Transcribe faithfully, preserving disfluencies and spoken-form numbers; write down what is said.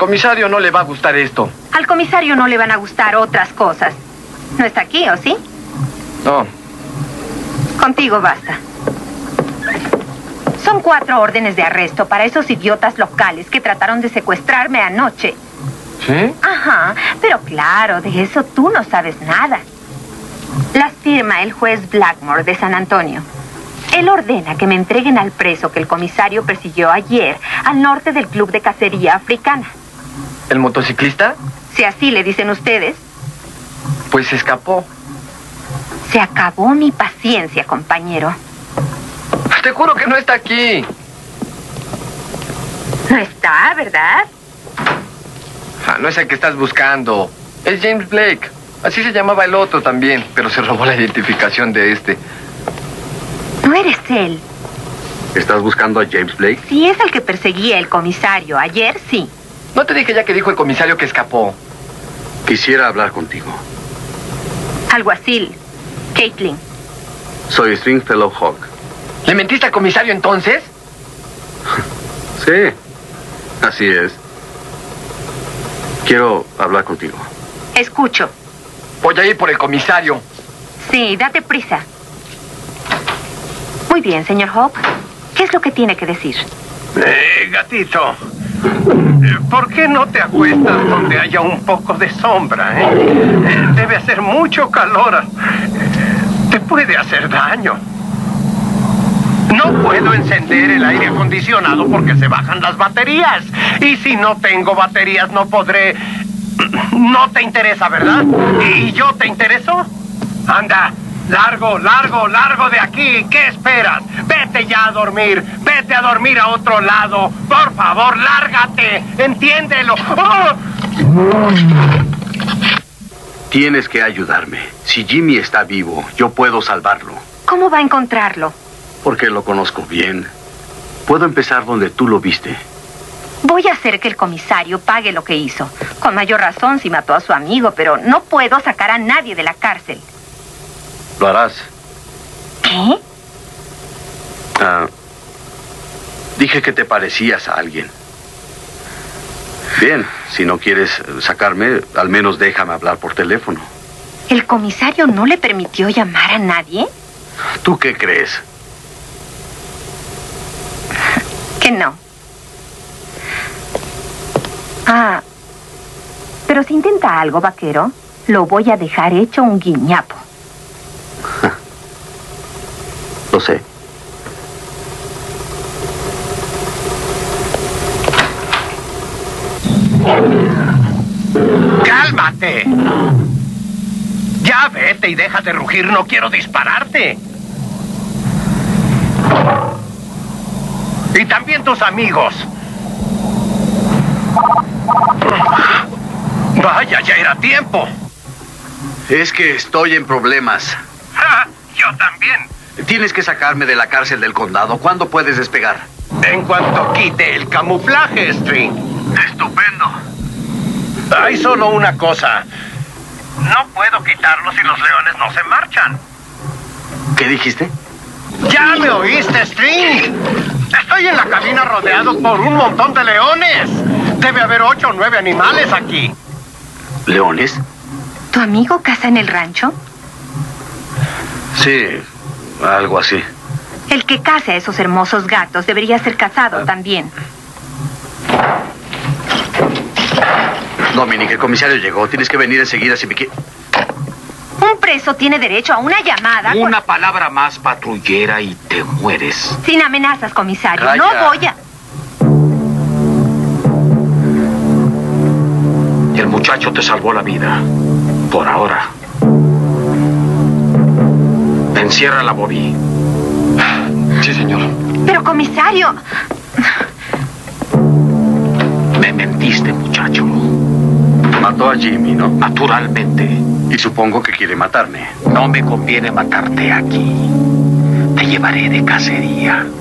comisario no le va a gustar esto. Al comisario no le van a gustar otras cosas. ¿No está aquí, o sí? No. Contigo basta. Son cuatro órdenes de arresto para esos idiotas locales que trataron de secuestrarme anoche. ¿Sí? Ajá, pero claro, de eso tú no sabes nada. Las firma el juez Blackmore de San Antonio. Él ordena que me entreguen al preso que el comisario persiguió ayer al norte del club de cacería africana. ¿El motociclista? Si así le dicen ustedes. Pues se escapó. Se acabó mi paciencia, compañero. Te juro que no está aquí. No está, ¿verdad? Ah, no es el que estás buscando. Es James Blake. Así se llamaba el otro también, pero se robó la identificación de este. No eres él. ¿Estás buscando a James Blake? Si es el que perseguía el comisario ayer, sí. ¿No te dije ya que dijo el comisario que escapó? Quisiera hablar contigo. Alguacil. Caitlin. Soy Stringfellow Hawk. ¿Le mentiste al comisario entonces? Sí, así es. Quiero hablar contigo. Escucho. Voy a ir por el comisario. Sí, date prisa. Muy bien, señor Hawk. ¿Qué es lo que tiene que decir? Eh, gatito, ¿por qué no te acuestas donde haya un poco de sombra, eh? Eh, debe hacer mucho calor. Te puede hacer daño. No puedo encender el aire acondicionado porque se bajan las baterías. Y si no tengo baterías no podré... No te interesa, ¿verdad? ¿Y yo te intereso? Anda, largo, largo, largo de aquí. ¿Qué esperas? Vete ya a dormir. Vete a dormir a otro lado. Por favor, lárgate. Entiéndelo. ¡Oh! Tienes que ayudarme. Si Jimmy está vivo, yo puedo salvarlo. ¿Cómo va a encontrarlo? Porque lo conozco bien. Puedo empezar donde tú lo viste. Voy a hacer que el comisario pague lo que hizo. Con mayor razón si mató a su amigo, pero no puedo sacar a nadie de la cárcel. Lo harás. ¿Qué? Ah, dije que te parecías a alguien. Bien, si no quieres sacarme, al menos déjame hablar por teléfono. ¿El comisario no le permitió llamar a nadie? ¿Tú qué crees? Que no. Ah, pero si intenta algo, vaquero, lo voy a dejar hecho un guiñapo. Lo sé. ¡Cálmate! Ya vete y deja de rugir, no quiero dispararte. Y también tus amigos. Vaya, ya era tiempo. Es que estoy en problemas. Ah, yo también. Tienes que sacarme de la cárcel del condado. ¿Cuándo puedes despegar? En cuanto quite el camuflaje, String. Estupendo. Hay solo una cosa. No puedo quitarlo si los leones no se marchan. ¿Qué dijiste? ¿Ya me oíste, String? Estoy en la cabina rodeado por un montón de leones. Debe haber ocho o nueve animales aquí. ¿Leones? ¿Tu amigo caza en el rancho? Sí, algo así. El que caza a esos hermosos gatos debería ser cazado también. Dominic, el comisario llegó. Tienes que venir enseguida si me quieres. Un preso tiene derecho a una llamada. Una palabra más, patrullera, y te mueres. Sin amenazas, comisario. Calla. No voy a... El muchacho te salvó la vida. Por ahora. Encierra la Bobby. Sí, señor. Pero, comisario... Me mentiste, muchacho. Mató a Jimmy, ¿no? Naturalmente. Y supongo que quiere matarme. No me conviene matarte aquí. Te llevaré de cacería.